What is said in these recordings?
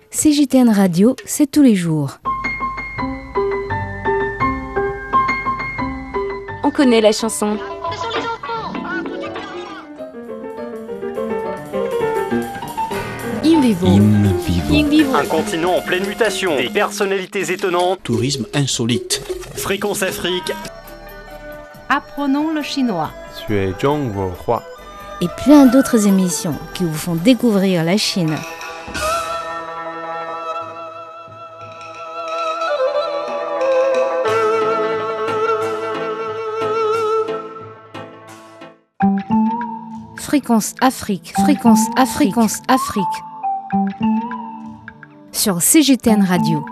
CJTN Radio, c'est tous les jours. On connaît la chanson. Ce sont les enfants. In vivo. In vivo. Un continent en pleine mutation, des personnalités étonnantes, Tourisme insolite. Fréquence Afrique, Apprenons le chinois. Et plein d'autres émissions qui vous font découvrir la Chine. Fréquence Afrique, fréquence Afrique, fréquence Afrique. Sur CJTN Radio.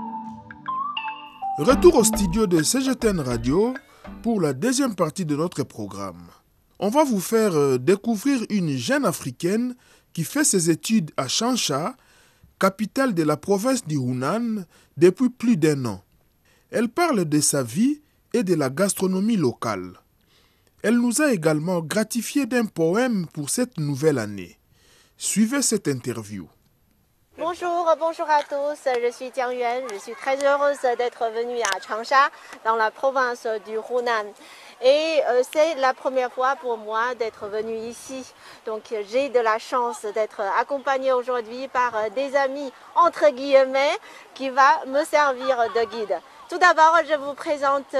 Retour au studio de CJTN Radio pour la deuxième partie de notre programme. On va vous faire découvrir une jeune africaine qui fait ses études à Changsha, capitale de la province du Hunan, depuis plus d'1 an. Elle parle de sa vie et de la gastronomie locale. Elle nous a également gratifié d'un poème pour cette nouvelle année. Suivez cette interview. Bonjour à tous, je suis Jiang Yuan, je suis très heureuse d'être venue à Changsha, dans la province du Hunan. Et c'est la première fois pour moi d'être venue ici. Donc j'ai de la chance d'être accompagnée aujourd'hui par des amis, entre guillemets, qui va me servir de guide. Tout d'abord, je vous présente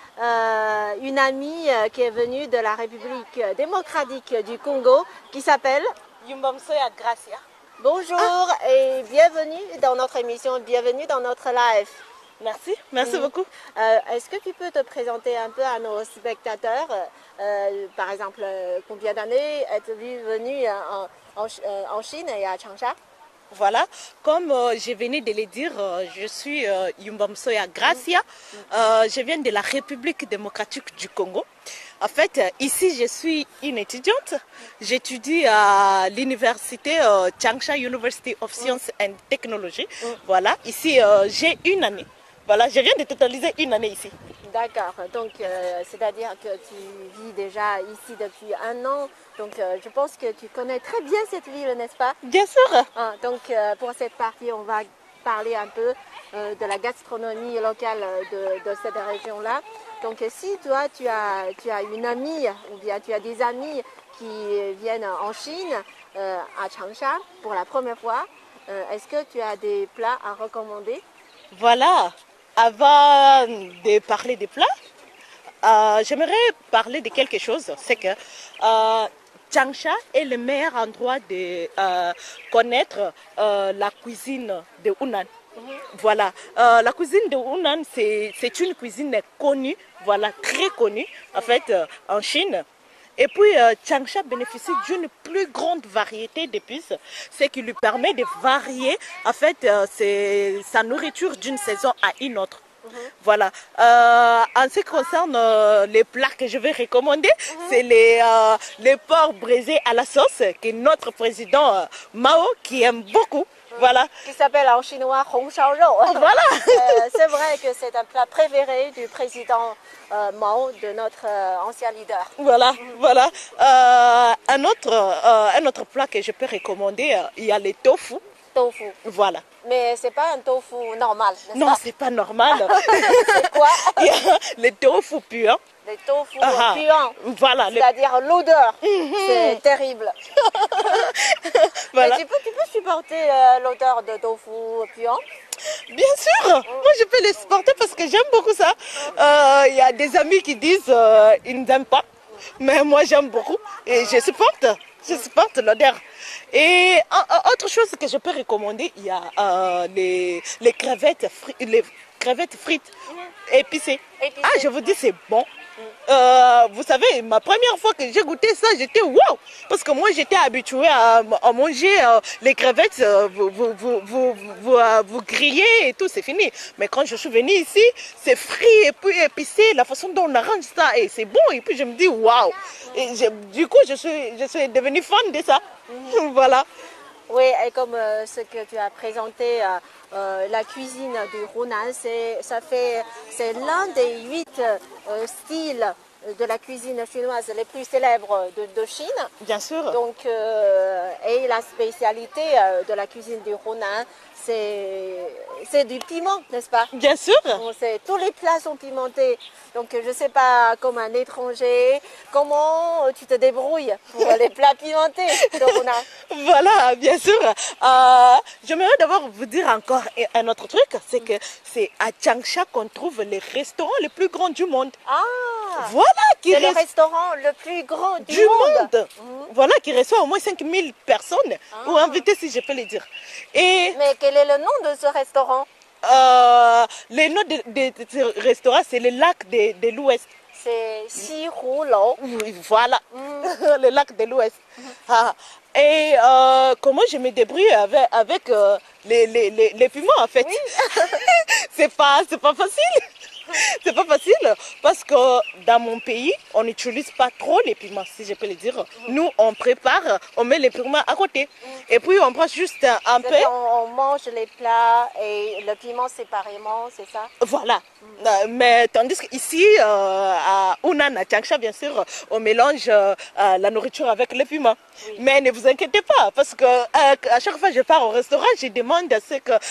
une amie qui est venue de la République démocratique du Congo, qui s'appelle Yumbamsoya Gracia. Bonjour et bienvenue dans notre émission, bienvenue dans notre live. Merci beaucoup. Est-ce que tu peux te présenter un peu à nos spectateurs, par exemple, combien d'années êtes-vous venu en Chine et à Changsha? Voilà, comme je venais de le dire, je suis Yumbamsoya Gracia. Je viens de la République démocratique du Congo. En fait, ici, je suis une étudiante. J'étudie à l'université Changsha University of Science and Technology. Voilà, ici, j'ai une année. Voilà, je viens de totaliser une année ici. D'accord, donc c'est-à-dire que tu vis déjà ici depuis 1 an. Donc je pense que tu connais très bien cette ville, n'est-ce pas? Bien sûr. Donc pour cette partie, on va parler un peu de la gastronomie locale de cette région-là. Donc si toi, tu as une amie ou bien tu as des amis qui viennent en Chine, à Changsha, pour la première fois, est-ce que tu as des plats à recommander? Voilà, avant de parler des plats, j'aimerais parler de quelque chose. C'est que Changsha est le meilleur endroit de connaître la cuisine de Hunan. Voilà, la cuisine de Hunan, c'est une cuisine connue, voilà, très connue en fait en Chine. Et puis Changsha bénéficie d'une plus grande variété d'épices, ce qui lui permet de varier en fait sa nourriture d'une saison à une autre. Voilà. En ce qui concerne les plats que je vais recommander, c'est les porcs braisés à la sauce que notre président Mao qui aime beaucoup. Voilà. Qui s'appelle en chinois Hong Shao Rou. Voilà. C'est vrai que c'est un plat préféré du président Mao, de notre ancien leader. Voilà, voilà. Un autre plat que je peux recommander, il y a le tofu. Tofu. Voilà. Mais c'est pas un tofu normal, n'est-ce Non, pas? c'est pas normal. C'est quoi? Il y a le tofu puant. Le tofu puant. Voilà. C'est-à-dire l'odeur. C'est terrible. Voilà. Mais tu peux supporter l'odeur de tofu puant? Bien sûr, moi je peux les supporter parce que j'aime beaucoup ça. Il y a des amis qui disent ils n'aiment pas, mais moi j'aime beaucoup et je supporte l'odeur. Et autre chose que je peux recommander, il y a les crevettes frites épicées. Ah, je vous dis c'est bon. Vous savez, ma première fois que j'ai goûté ça, j'étais wow! Parce que moi, j'étais habituée à manger les crevettes, vous grillez et tout, c'est fini. Mais quand je suis venue ici, c'est frit et puis épicé, la façon dont on arrange ça, et c'est bon. Et puis je me dis wow! Et du coup, je suis devenue fan de ça. Voilà. Oui, et comme ce que tu as présenté, la cuisine du Hunan, c'est l'un des 8 styles de la cuisine chinoise les plus célèbres de Chine. Bien sûr. Donc, et la spécialité de la cuisine du Hunan, c'est du piment, n'est-ce pas? Bien sûr. Bon, tous les plats sont pimentés. Donc, je ne sais pas, comme un étranger, comment tu te débrouilles pour les plats pimentés de Hunan. Voilà, bien sûr. J'aimerais d'abord vous dire encore un autre truc, c'est que c'est à Changsha qu'on trouve les restaurants les plus grands du monde. Ah, voilà, c'est le restaurant le plus grand du monde. Voilà, qui reçoit au moins 5000 personnes, ou invités si je peux le dire. Et, mais quel est le nom de ce restaurant? le nom de ce restaurant, c'est le lac de l'Ouest. C'est Xihulou. Oui, voilà, le lac de l'Ouest. Et comment je me débrouille avec les piments en fait. Oui. c'est pas facile. C'est pas facile parce que dans mon pays, on n'utilise pas trop les piments, si je peux le dire. Nous, on prépare, on met les piments à côté. Et puis, on prend juste un peu. On mange les plats et le piment séparément, c'est ça? Voilà. Mais tandis qu'ici, à Hunan, à Changsha, bien sûr, on mélange la nourriture avec le piment. Oui. Mais ne vous inquiétez pas, parce que à chaque fois que je pars au restaurant, je demande à ce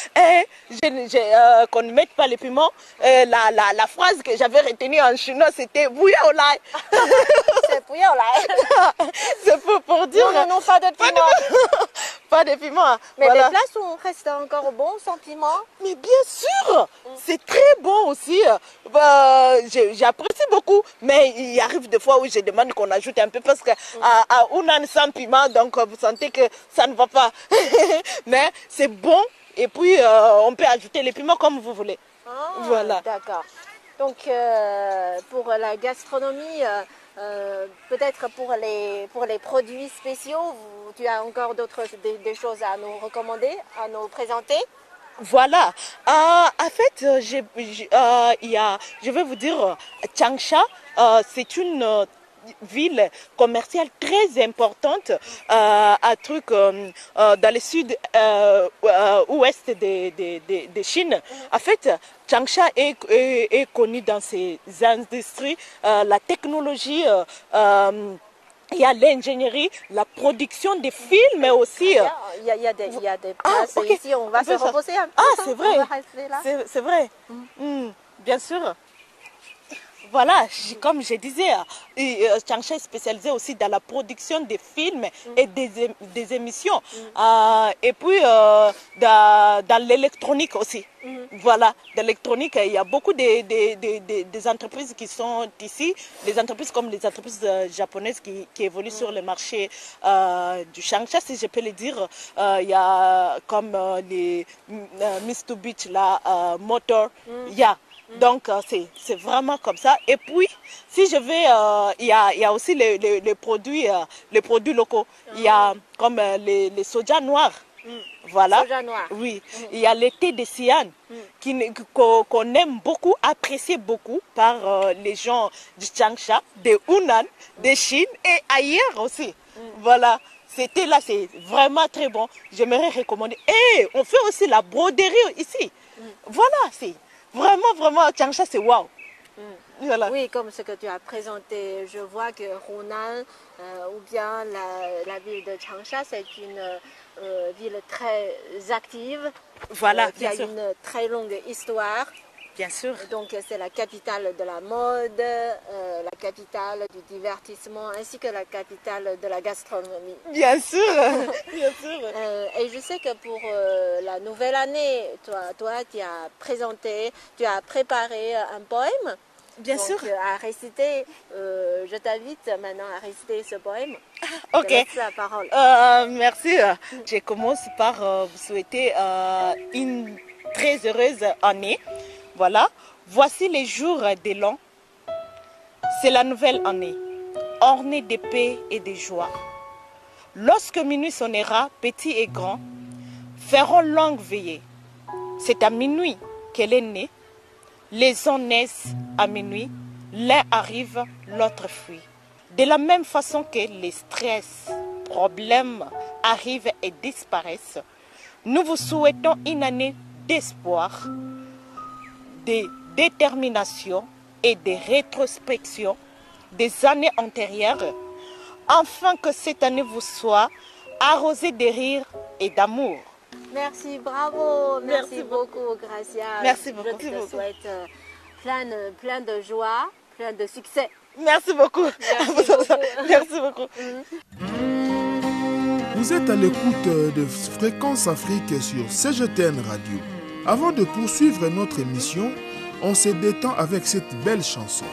qu'on ne mette pas les piments. La phrase que j'avais retenue en chinois, c'était bouillon au lait. C'est bouillon au lait. C'est pour dire. Non, pas de piment. Pas de piment. Mais voilà. les plats restent encore bons sans piment. Mais bien sûr, c'est très bon aussi. J'apprécie beaucoup. Mais il arrive des fois où je demande qu'on ajoute un peu parce qu'à Hunan sans piment, donc vous sentez que ça ne va pas. Mais c'est bon. Et puis on peut ajouter les piments comme vous voulez. Voilà. D'accord. Donc pour la gastronomie, peut-être pour les produits spéciaux, tu as encore des choses à nous recommander, à nous présenter? Voilà. En fait, je vais vous dire, Changsha, c'est une ville commerciale très importante dans le sud-ouest de Chine. En fait, Changsha est connu dans ses industries, la technologie, il y a l'ingénierie, la production des films aussi. Il y a des places ici, on va se reposer un peu. Ah, c'est vrai. C'est vrai. Bien sûr. Voilà, comme je disais, Changsha est spécialisé aussi dans la production des films et des émissions. Et puis dans l'électronique aussi. Voilà, dans l'électronique, il y a beaucoup des entreprises qui sont ici, des entreprises comme les entreprises japonaises qui évoluent sur le marché du Changsha, si je peux le dire. Il y a comme les Mitsubishi, la Motor, il y a. Donc c'est vraiment comme ça. Et puis si je vais, il y a aussi les produits locaux. Il y a comme les soja noirs. Voilà. Soja noir. Oui. Il y a le thé de Xi'an qu'on aime beaucoup, apprécié beaucoup par les gens du Changsha, de Hunan, de Chine et ailleurs aussi. Voilà. C'était là, c'est vraiment très bon. J'aimerais recommander. Et on fait aussi la broderie ici. Voilà, c'est vraiment, Changsha, c'est waouh. Voilà. Oui, comme ce que tu as présenté, je vois que Hunan ou bien la ville de Changsha, c'est une ville très active. Voilà, qui a une très longue histoire. Bien sûr. Donc c'est la capitale de la mode, la capitale du divertissement ainsi que la capitale de la gastronomie. Bien sûr, bien sûr. Et je sais que pour la nouvelle année, toi tu as préparé un poème. Bien sûr. À réciter, je t'invite maintenant à réciter ce poème. Ok. Je te laisse la parole. Merci. Je commence par vous souhaiter une très heureuse année. Voilà, voici les jours de l'an. C'est la nouvelle année, ornée de paix et de joie. Lorsque minuit sonnera, petits et grands feront longue veillée. C'est à minuit qu'elle est née. Les uns naissent à minuit, l'un arrive, l'autre fuit. De la même façon que les stress, problèmes arrivent et disparaissent, nous vous souhaitons une année d'espoir, de détermination et de rétrospection, des années antérieures, afin que cette année vous soit arrosée de rires et d'amour. Merci, bravo. Merci beaucoup, Gracia. Merci beaucoup. Je te souhaite plein de joie, plein de succès. Merci beaucoup. Merci beaucoup. Vous êtes à l'écoute de Fréquence Afrique sur CGTN Radio. Avant de poursuivre notre émission, on se détend avec cette belle chanson.